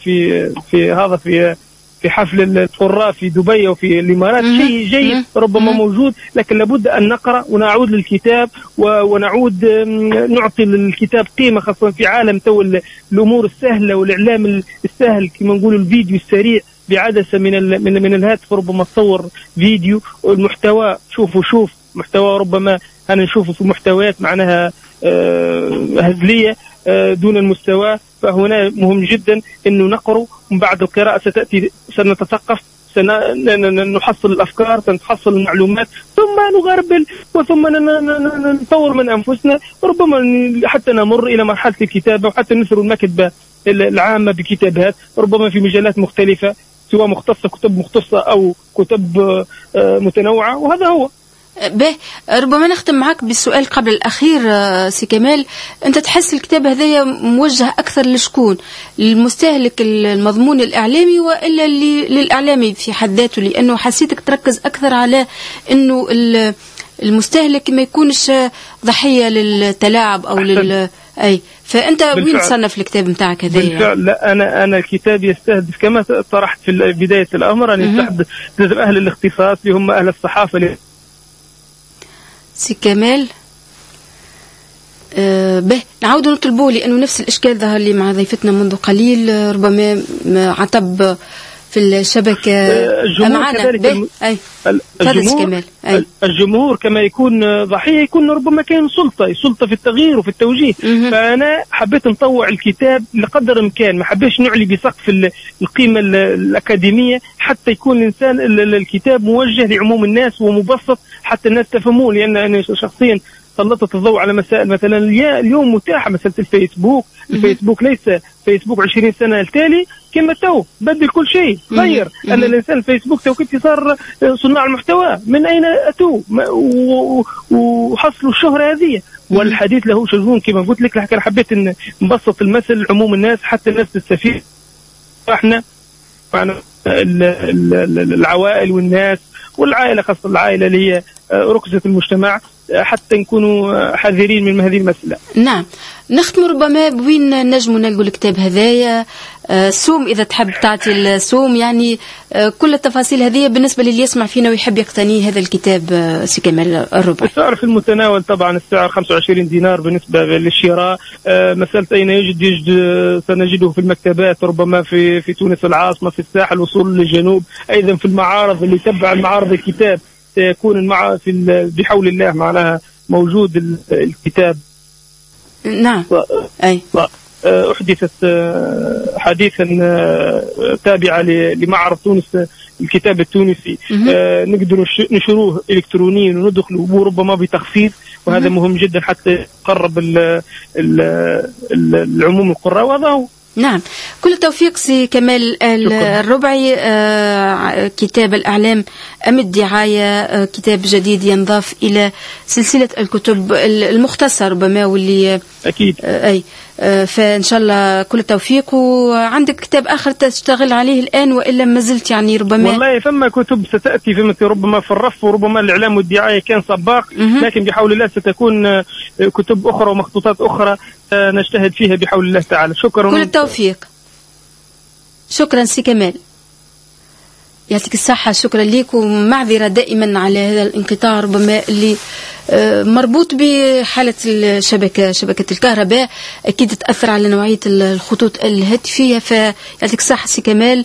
في حفل القراء في دبي وفي الإمارات شيء جيد ربما موجود، لكن لابد أن نقرأ ونعود للكتاب ونعود نعطي للكتاب قيمة، خاصة في عالم تو الأمور السهلة والإعلام السهل كما نقول الفيديو السريع بعدسة من الهاتف، ربما تصور فيديو والمحتوى شوف محتوى ربما أنا نشوفه في محتويات معناها هزلية دون المستوى. فهنا مهم جدا أنه نقرأ، ومن بعد القراءة سنتثقف، سنحصل الأفكار، سنحصل المعلومات، ثم نغربل وثم نطور من أنفسنا، وربما حتى نمر إلى مرحلة الكتابة وحتى نثر المكتبة العامة بكتابات ربما في مجالات مختلفة، سواء مختصة كتب مختصة أو كتب متنوعة. وهذا هو. به ربما نختم معك بالسؤال قبل الأخير سي كمال، أنت تحس الكتاب هذايا موجه أكثر لشكون؟ للمستهلك المضمون الإعلامي وإلا للإعلامي في حد ذاته؟ لأنه حسيتك تركز أكثر على أنه المستهلك ما يكونش ضحية للتلاعب أو أي. فأنت وين تصنف الكتاب متاعك هذايا؟ بالفعل لا، أنا الكتاب يستهدف كما طرحت في بداية الأمر أن يستهدف أهل الاختصاص اللي هم أهل الصحافة. سي كمال به نعود نطلبوه، لأنه نفس الإشكال ظهر لي مع ضيفتنا منذ قليل، ربما عتب في الشبكة معنا. الجمهور كما يكون ضحية يكون ربما كان سلطة في التغيير وفي التوجيه. فأنا حبيت نطوع الكتاب لقدر الإمكان، ما حبيتش نعلي بسقف القيمة الأكاديمية، حتى يكون الإنسان الكتاب موجه لعموم الناس ومبسط حتى الناس تفهموه. لأن أنا شخصيا سلطت الضوء على مسائل مثلا اليوم متاحة مسألة الفيسبوك ليس فيسبوك 20 سنة التالي كما تو بدل كل شيء غير. أن الإنسان الفيسبوك تو كنت صار صناع المحتوى من أين أتوا وحصلوا الشهرة هذه، والحديث له شجون كما قلت لك. لكن حبيت أن نبسط المثل عموم الناس حتى الناس تستفيد. احنا معنا العوائل والناس والعائلة، خاصة العائلة اللي هي ركزة المجتمع، حتى نكونوا حذرين من هذه المسألة. نعم. نختم ربما بوين نجم نلقوا الكتاب هذايا، سوم إذا تحب تعطي السوم، يعني كل التفاصيل هذه بالنسبة للي يسمع فينا ويحب يقتني هذا الكتاب سي كمال الربع. السعر في المتناول طبعا، السعر 25 دينار بالنسبة للشراء. مسألة أين يجد سنجده في المكتبات ربما في تونس العاصمة، في الساحل، وصول للجنوب، أيضا في المعارض اللي تبع المعارض الكتاب سيكون بحول الله معناها موجود الكتاب. نعم. أي. أحدثت حديثا تابعة لمعرض تونس الكتاب التونسي، نقدر نشروه إلكترونيا وندخله وربما بتخفيض، وهذا مهم جدا حتى يقرب العموم القراء، وهذا هو. نعم. كل التوفيق سي كمال الربعي. كتاب الأعلام أم الدعاية، كتاب جديد ينضاف إلى سلسلة الكتب المختصر ربما واللي أكيد أي. فإن شاء الله كل التوفيق. وعندك كتاب آخر تشتغل عليه الآن وإلا ما زلت يعني ربما؟ والله ثم كتب ستأتي ربما في الرف، وربما الإعلام والدعاية كان سباق، لكن بحول الله ستكون كتب أخرى ومخطوطات أخرى نجتهد فيها بحول الله تعالى. شكرا. كل التوفيق. شكرا سي كمال، يعطيك الصحة. شكرا لك، ومعذرة دائما على هذا الانقطاع ربما اللي مربوط بحالة شبكة الكهرباء، أكيد تأثر على نوعية الخطوط الهاتفية. فيعطيك الصحة سي كمال،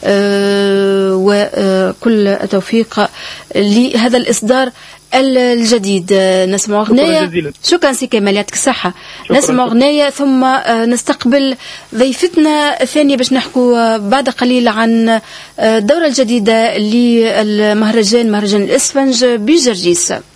وكل التوفيق لهذا الإصدار الجديد. نسمع أغنية. شكرا سي كمال، يعطيك الصحة. نسمع أغنية ثم نستقبل ضيفتنا الثانية باش نحكوا بعد قليل عن الدورة الجديدة للمهرجان، مهرجان الإسفنج بجرجيس.